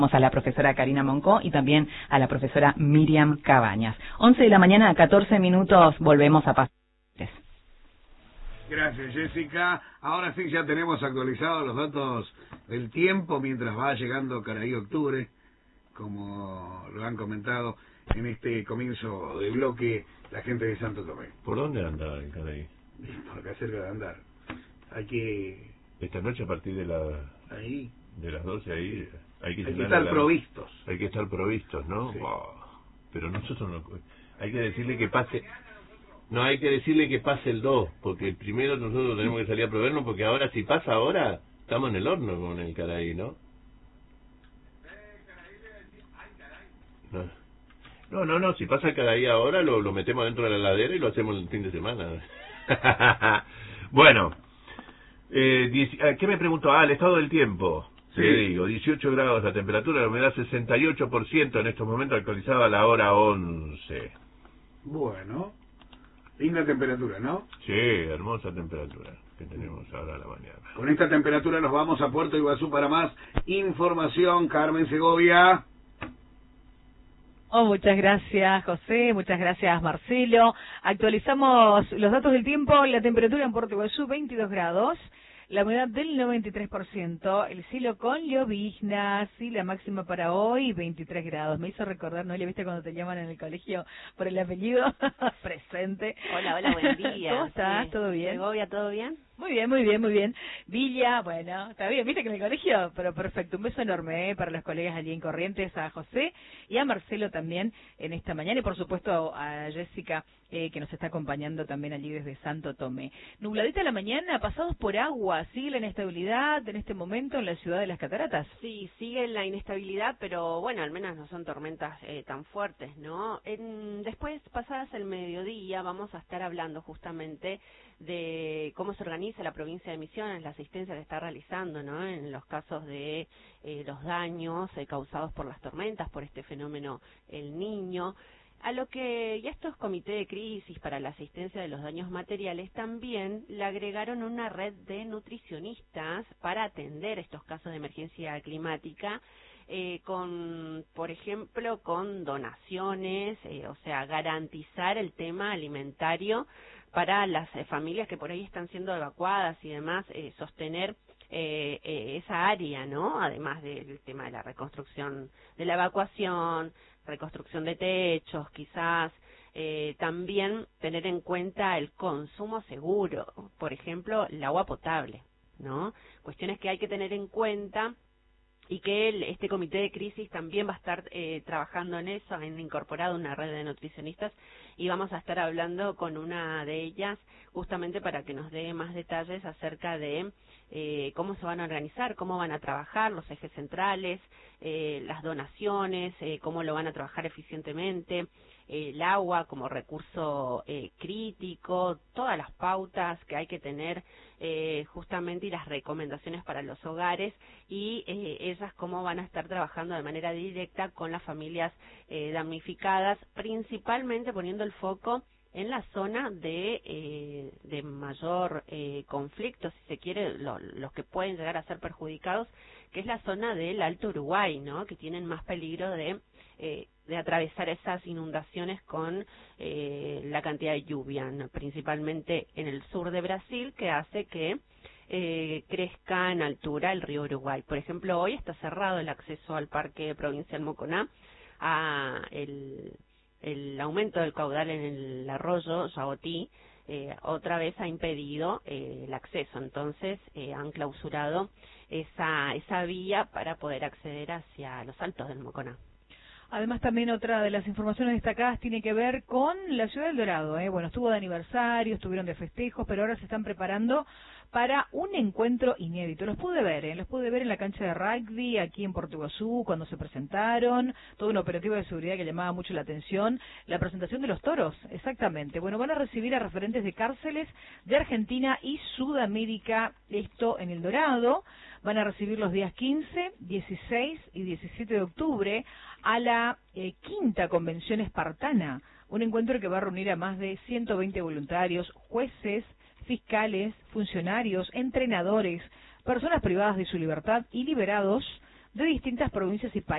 A la profesora Karina Moncó y también a la profesora Miriam Cabañas. 11 de la mañana, 14 minutos, volvemos a pasar. Gracias, Jessica. Ahora sí, ya tenemos actualizados los datos del tiempo mientras va llegando Caraí Octubre, como lo han comentado en este comienzo de bloque la gente de Santo Tomé. ¿Por dónde anda el Caraí? Por acá cerca de andar. Hay que... Esta noche a partir de Ahí. De las 12 ahí... Hay que estar provistos. Hay que estar provistos, ¿no? Sí. Wow. Pero nosotros no... Hay que decirle que pase... No, hay que decirle que pase el 2, porque primero nosotros tenemos que salir a proveernos, porque ahora, si pasa ahora, estamos en el horno con el Caraí, ¿no? No, si pasa el Caraí ahora, lo metemos dentro de la heladera y lo hacemos el fin de semana. Bueno, ¿qué me preguntó? El estado del tiempo. Sí. Le digo, 18 grados la temperatura, la humedad 68% en estos momentos, actualizada a la hora 11. Bueno, linda temperatura, ¿no? Sí, hermosa temperatura que tenemos ahora a la mañana. Con esta temperatura nos vamos a Puerto Iguazú para más información. Carmen Segovia. Oh, muchas gracias, José. Muchas gracias, Marcelo. Actualizamos los datos del tiempo. La temperatura en Puerto Iguazú, 22 grados. La humedad del 93%, el cielo con lloviznas y la máxima para hoy 23 grados. Me hizo recordar, ¿no? ¿Le viste cuando te llaman en el colegio por el apellido? Presente. Hola, buen día. ¿Cómo estás? Sí. ¿Todo bien? Segovia, ¿todo bien? Muy bien. Villa, bueno, está bien, viste que en el colegio, pero perfecto. Un beso enorme para los colegas allí en Corrientes, a José y a Marcelo también en esta mañana y por supuesto a Jessica que nos está acompañando también allí desde Santo Tomé. Nubladita la mañana, pasados por agua, ¿sigue la inestabilidad en este momento en la ciudad de las Cataratas? Sí, sigue la inestabilidad, pero bueno, al menos no son tormentas tan fuertes, ¿no? Después, pasadas el mediodía, vamos a estar hablando justamente de cómo se organiza la provincia de Misiones, la asistencia que está realizando, ¿no? En los casos de los daños causados por las tormentas, por este fenómeno El Niño. A lo que ya estos comités de crisis para la asistencia de los daños materiales también le agregaron una red de nutricionistas para atender estos casos de emergencia climática, por ejemplo, con donaciones, o sea, garantizar el tema alimentario para las familias que por ahí están siendo evacuadas y demás, sostener esa área, ¿no? Además del tema de la reconstrucción de la evacuación, reconstrucción de techos, quizás también tener en cuenta el consumo seguro, por ejemplo, el agua potable, ¿no? Cuestiones que hay que tener en cuenta y que este comité de crisis también va a estar trabajando en eso, han incorporado una red de nutricionistas y vamos a estar hablando con una de ellas justamente para que nos dé más detalles acerca de cómo se van a organizar, cómo van a trabajar los ejes centrales, las donaciones, cómo lo van a trabajar eficientemente, el agua como recurso crítico, todas las pautas que hay que tener justamente y las recomendaciones para los hogares y ellas cómo van a estar trabajando de manera directa con las familias damnificadas, principalmente poniendo el foco en la zona de mayor conflicto, si se quiere, los que pueden llegar a ser perjudicados, que es la zona del Alto Uruguay, ¿no? Que tienen más peligro de atravesar esas inundaciones con la cantidad de lluvia, ¿no? Principalmente en el sur de Brasil, que hace que crezca en altura el río Uruguay. Por ejemplo, hoy está cerrado el acceso al Parque Provincial Moconá a el aumento del caudal en el arroyo Yaotí otra vez ha impedido el acceso, entonces han clausurado esa vía para poder acceder hacia los altos del Moconá. Además, también otra de las informaciones destacadas tiene que ver con la ciudad del Dorado. Bueno, estuvo de aniversario, estuvieron de festejos, pero ahora se están preparando para un encuentro inédito. Los pude ver en la cancha de rugby aquí en Puerto Iguazú cuando se presentaron, todo un operativo de seguridad que llamaba mucho la atención, la presentación de los toros, exactamente. Bueno, van a recibir a referentes de cárceles de Argentina y Sudamérica, esto en El Dorado. Van a recibir los días 15, 16 y 17 de octubre a la quinta convención espartana, un encuentro que va a reunir a más de 120 voluntarios, jueces, fiscales, funcionarios, entrenadores, personas privadas de su libertad y liberados de distintas provincias y países.